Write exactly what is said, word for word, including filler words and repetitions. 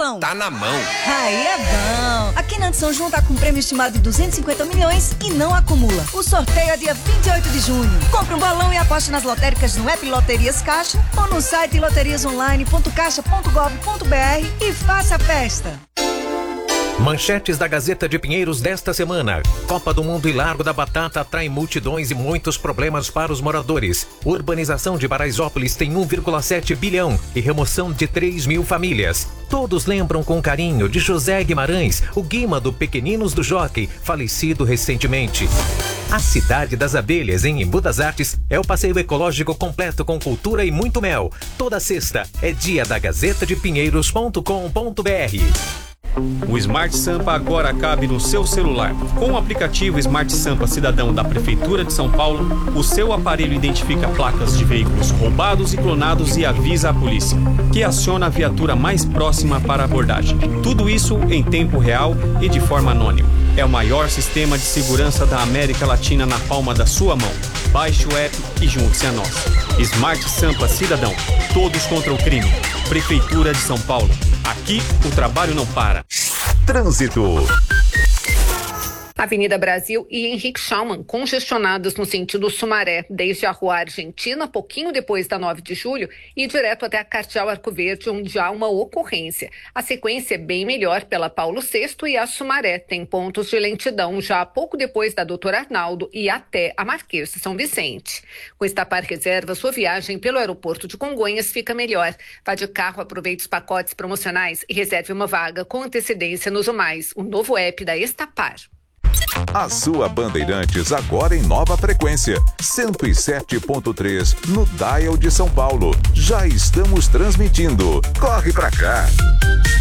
bom? Tá na mão. Aí é bom. Aqui na São João tá com um prêmio estimado de duzentos e cinquenta milhões e não acumula. O sorteio é dia vinte e oito de junho. Compre um balão e aposte nas lotéricas no app Loterias Caixa ou no site loterias online ponto caixa ponto gov ponto br e faça a festa. Manchetes da Gazeta de Pinheiros desta semana. Copa do Mundo e Largo da Batata atrai multidões e muitos problemas para os moradores. Urbanização de Paraisópolis tem um vírgula sete bilhão e remoção de três mil famílias. Todos lembram com carinho de José Guimarães, o Guima do Pequeninos do Jockey, falecido recentemente. A Cidade das Abelhas, em Embu das Artes, é o passeio ecológico completo com cultura e muito mel. Toda sexta é dia da gazeta de pinheiros ponto com ponto br. O Smart Sampa agora cabe no seu celular. Com o aplicativo Smart Sampa Cidadão da Prefeitura de São Paulo, o seu aparelho identifica placas de veículos roubados e clonados e avisa a polícia, que aciona a viatura mais próxima para a abordagem. Tudo isso em tempo real e de forma anônima. É o maior sistema de segurança da América Latina na palma da sua mão. Baixe o app e junte-se a nós. Smart Sampa Cidadão. Todos contra o crime. Prefeitura de São Paulo. Aqui o trabalho não para. Trânsito. Avenida Brasil e Henrique Schaumann, congestionados no sentido Sumaré, desde a Rua Argentina, pouquinho depois da nove de julho, e direto até a Cardeal Arco Verde, onde há uma ocorrência. A sequência é bem melhor pela Paulo sexto e a Sumaré tem pontos de lentidão já pouco depois da Doutor Arnaldo e até a Marquês de São Vicente. Com Estapar Reserva, sua viagem pelo aeroporto de Congonhas fica melhor. Vá de carro, aproveite os pacotes promocionais e reserve uma vaga com antecedência no Zumais, o novo app da Estapar. A sua Bandeirantes agora em nova frequência, cento e sete ponto três no Dial de São Paulo. Já estamos transmitindo. Corre pra cá!